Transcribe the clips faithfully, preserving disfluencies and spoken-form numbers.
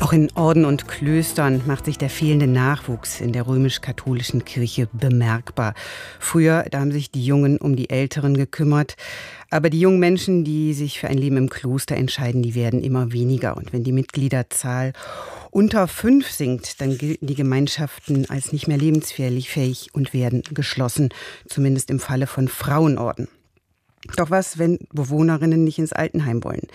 Auch in Orden und Klöstern macht sich der fehlende Nachwuchs in der römisch-katholischen Kirche bemerkbar. Früher, da haben sich die Jungen um die Älteren gekümmert. Aber die jungen Menschen, die sich für ein Leben im Kloster entscheiden, die werden immer weniger. Und wenn die Mitgliederzahl unter fünf sinkt, dann gelten die Gemeinschaften als nicht mehr lebensfähig und werden geschlossen. Zumindest im Falle von Frauenorden. Doch was, wenn Bewohnerinnen nicht ins Altenheim wollen?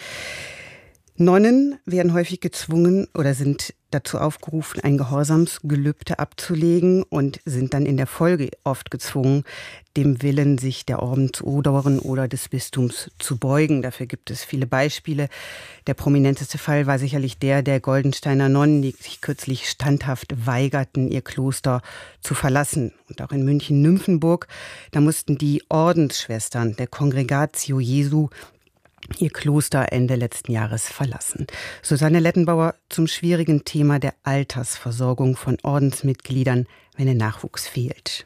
Nonnen werden häufig gezwungen oder sind dazu aufgerufen, ein Gehorsamsgelübde abzulegen und sind dann in der Folge oft gezwungen, dem Willen sich der Ordensoberen oder des Bistums zu beugen. Dafür gibt es viele Beispiele. Der prominenteste Fall war sicherlich der der Goldensteiner Nonnen, die sich kürzlich standhaft weigerten, ihr Kloster zu verlassen. Und auch in München-Nymphenburg, da mussten die Ordensschwestern der Congregatio Jesu ihr Kloster Ende letzten Jahres verlassen. Susanne Lettenbauer zum schwierigen Thema der Altersversorgung von Ordensmitgliedern, wenn der Nachwuchs fehlt.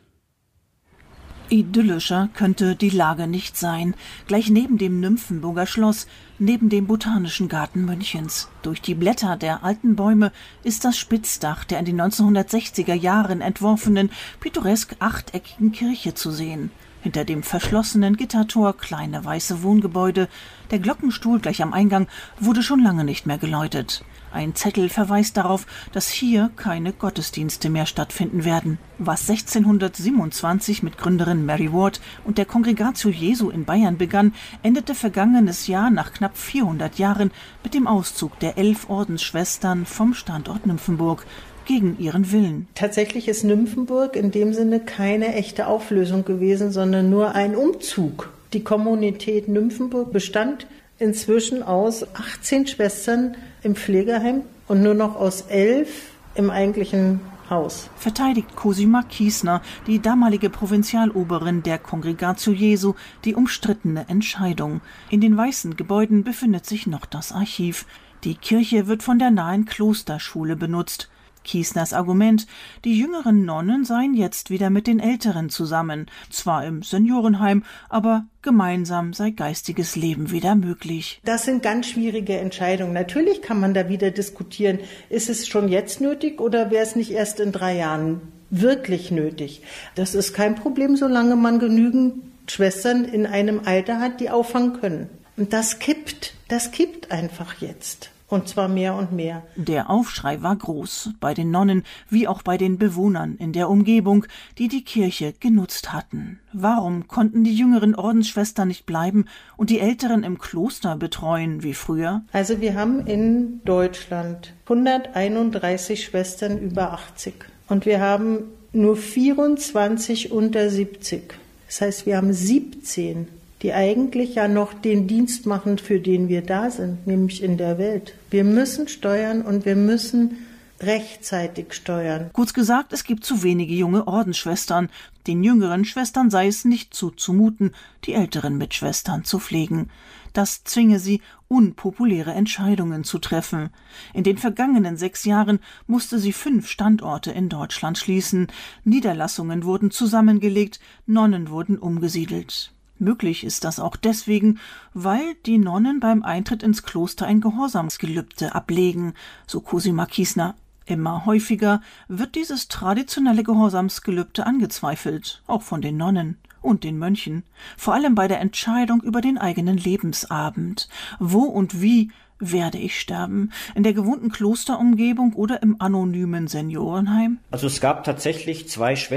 Idyllischer könnte die Lage nicht sein. Gleich neben dem Nymphenburger Schloss, neben dem Botanischen Garten Münchens. Durch die Blätter der alten Bäume ist das Spitzdach der in den neunzehnhundertsechziger Jahren entworfenen, pittoresk achteckigen Kirche zu sehen. Hinter dem verschlossenen Gittertor kleine weiße Wohngebäude. Der Glockenstuhl gleich am Eingang wurde schon lange nicht mehr geläutet. Ein Zettel verweist darauf, dass hier keine Gottesdienste mehr stattfinden werden. Was sechzehnhundertsiebenundzwanzig mit Gründerin Mary Ward und der Congregatio Jesu in Bayern begann, endete vergangenes Jahr nach knapp vierhundert Jahren mit dem Auszug der elf Ordensschwestern vom Standort Nymphenburg. Gegen ihren Willen. Tatsächlich ist Nymphenburg in dem Sinne keine echte Auflösung gewesen, sondern nur ein Umzug. Die Kommunität Nymphenburg bestand inzwischen aus achtzehn Schwestern im Pflegeheim und nur noch aus elf im eigentlichen Haus. Verteidigt Cosima Kiesner, die damalige Provinzialoberin der Congregatio Jesu, die umstrittene Entscheidung. In den weißen Gebäuden befindet sich noch das Archiv. Die Kirche wird von der nahen Klosterschule benutzt. Kiesners Argument, die jüngeren Nonnen seien jetzt wieder mit den Älteren zusammen, zwar im Seniorenheim, aber gemeinsam sei geistiges Leben wieder möglich. Das sind ganz schwierige Entscheidungen. Natürlich kann man da wieder diskutieren, ist es schon jetzt nötig oder wäre es nicht erst in drei Jahren wirklich nötig? Das ist kein Problem, solange man genügend Schwestern in einem Alter hat, die auffangen können. Und das kippt, das kippt einfach jetzt. Und zwar mehr und mehr. Der Aufschrei war groß, bei den Nonnen wie auch bei den Bewohnern in der Umgebung, die die Kirche genutzt hatten. Warum konnten die jüngeren Ordensschwestern nicht bleiben und die Älteren im Kloster betreuen wie früher? Also wir haben in Deutschland hunderteinunddreißig Schwestern über achtzig und wir haben nur vierundzwanzig unter siebzig. Das heißt, wir haben siebzehn, die eigentlich ja noch den Dienst machen, für den wir da sind, nämlich in der Welt. Wir müssen steuern und wir müssen rechtzeitig steuern. Kurz gesagt, es gibt zu wenige junge Ordensschwestern. Den jüngeren Schwestern sei es nicht zuzumuten, die älteren Mitschwestern zu pflegen. Das zwinge sie, unpopuläre Entscheidungen zu treffen. In den vergangenen sechs Jahren musste sie fünf Standorte in Deutschland schließen. Niederlassungen wurden zusammengelegt, Nonnen wurden umgesiedelt. Möglich ist das auch deswegen, weil die Nonnen beim Eintritt ins Kloster ein Gehorsamsgelübde ablegen, so Cosima Kiesner. Immer häufiger wird dieses traditionelle Gehorsamsgelübde angezweifelt, auch von den Nonnen und den Mönchen, vor allem bei der Entscheidung über den eigenen Lebensabend. Wo und wie werde ich sterben? In der gewohnten Klosterumgebung oder im anonymen Seniorenheim? Also es gab tatsächlich zwei Schwestern,